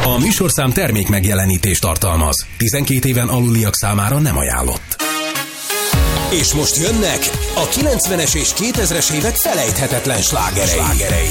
A műsorszám termék megjelenítést tartalmaz. 12 éven aluliak számára nem ajánlott. És most jönnek a 90-es és 2000-es évek felejthetetlen slágerei.